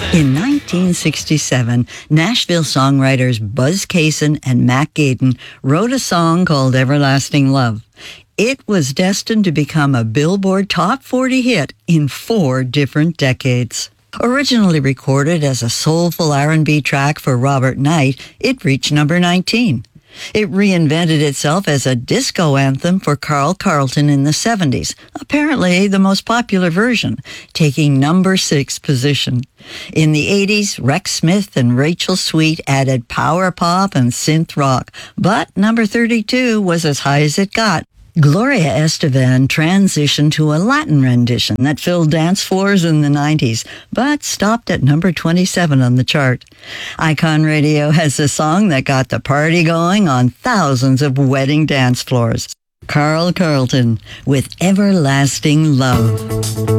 In 1967, Nashville songwriters Buzz Cason and Mac Gaden wrote a song called Everlasting Love. It was destined to become a Billboard Top 40 hit in 4 different decades. Originally recorded as a soulful R&B track for Robert Knight, it reached number 19. It reinvented itself as a disco anthem for Carl Carlton in the 70s, apparently the most popular version, taking number 6 position. In the 80s, Rex Smith and Rachel Sweet added power pop and synth rock, but number 32 was as high as it got. Gloria Estefan transitioned to a Latin rendition that filled dance floors in the 90s, but stopped at number 27 on the chart. Icon Radio has a song that got the party going on thousands of wedding dance floors. Carl Carlton with Everlasting Love.